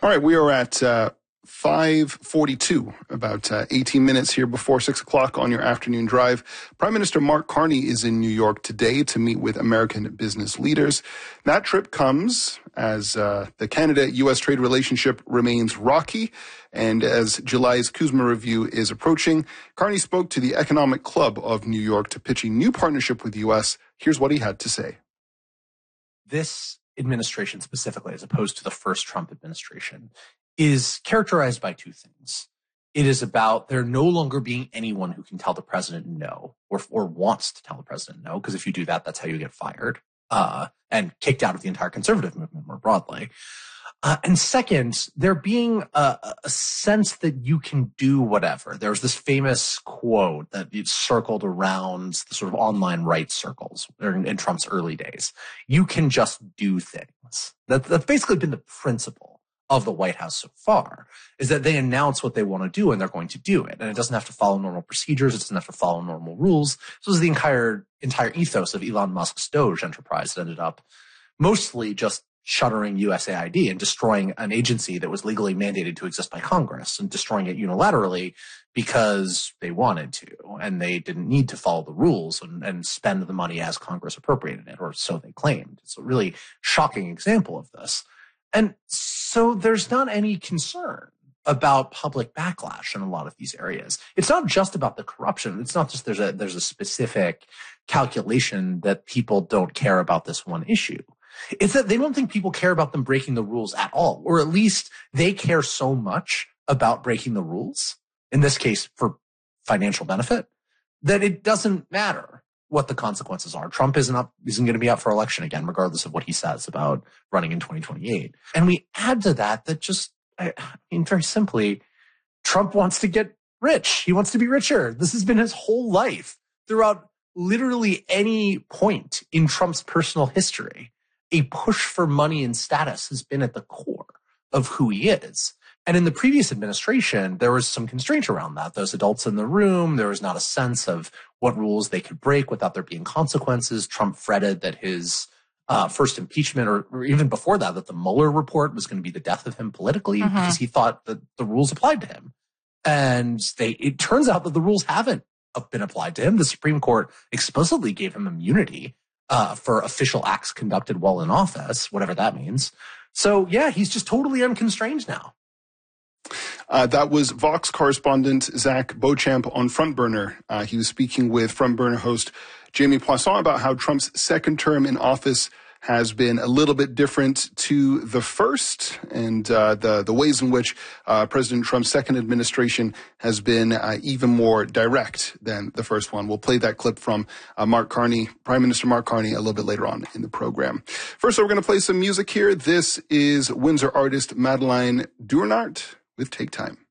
All right, we are at 5:42, about 18 minutes here before 6 o'clock on your afternoon drive. Prime Minister Mark Carney is in New York today to meet with American business leaders. That trip comes as the Canada-U.S. trade relationship remains rocky, and as July's CUSMA review is approaching. Carney spoke to the Economic Club of New York to pitch a new partnership with the U.S. Here's what he had to say. This administration specifically, as opposed to the first Trump administration, is characterized by two things. It is about there no longer being anyone who can tell the president no, or wants to tell the president no, because if you do that, that's how you get fired and kicked out of the entire conservative movement more broadly. And second, there being a sense that you can do whatever. There's this famous quote that it circled around the sort of online rights circles in Trump's early days. You can just do things. That's basically been the principle of the White House so far, is that they announce what they want to do and they're going to do it. And it doesn't have to follow normal procedures. It doesn't have to follow normal rules. This was the entire ethos of Elon Musk's Doge enterprise that ended up mostly just shuttering USAID and destroying an agency that was legally mandated to exist by Congress and destroying it unilaterally because they wanted to, and they didn't need to follow the rules and spend the money as Congress appropriated it, or so they claimed. It's a really shocking example of this. And so there's not any concern about public backlash in a lot of these areas. It's not just about the corruption. It's not just there's a specific calculation that people don't care about this one issue. It's that they don't think people care about them breaking the rules at all, or at least they care so much about breaking the rules, in this case for financial benefit, that it doesn't matter what the consequences are. Trump isn't going to be up for election again, regardless of what he says about running in 2028. And we add to that just, very simply, Trump wants to get rich. He wants to be richer. This has been his whole life. Throughout literally any point in Trump's personal history, a push for money and status has been at the core of who he is. And in the previous administration, there was some constraint around that. Those adults in the room, there was not a sense of what rules they could break without there being consequences. Trump fretted that his first impeachment, or even before that the Mueller report was going to be the death of him politically because he thought that the rules applied to him. And it turns out that the rules haven't been applied to him. The Supreme Court explicitly gave him immunity for official acts conducted while in office, whatever that means. So, yeah, he's just totally unconstrained now. That was Vox correspondent Zach Beauchamp on Front Burner. He was speaking with Front Burner host Jamie Poisson about how Trump's second term in office has been a little bit different to the first, and the ways in which President Trump's second administration has been even more direct than the first one. We'll play that clip from Mark Carney, Prime Minister Mark Carney, a little bit later on in the program. First, we're going to play some music here. This is Windsor artist Madeline Durnart with Take Time.